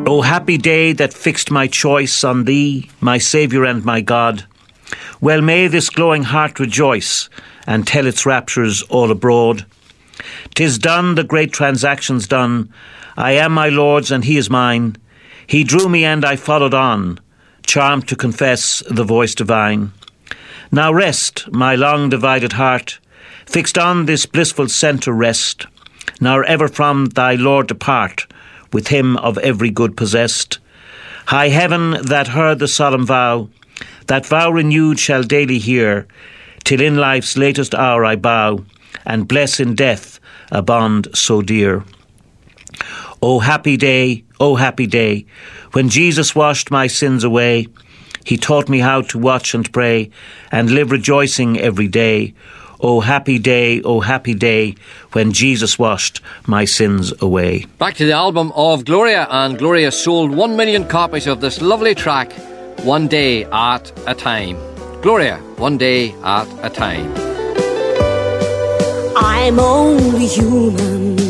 O happy day that fixed my choice on thee, my Saviour and my God. Well may this glowing heart rejoice and tell its raptures all abroad. 'Tis done, the great transaction's done. I am my Lord's and he is mine. He drew me and I followed on, charmed to confess the voice divine. Now rest, my long divided heart, fixed on this blissful centre rest, nor ever from thy Lord depart, with him of every good possessed. High heaven that heard the solemn vow, that vow renewed shall daily hear, till in life's latest hour I bow, and bless in death a bond so dear. O happy day, when Jesus washed my sins away. He taught me how to watch and pray, and live rejoicing every day. O happy day, when Jesus washed my sins away. Back to the album of Gloria, and Gloria sold 1 million copies of this lovely track, One Day at a Time. Gloria, One Day at a Time. I'm only human,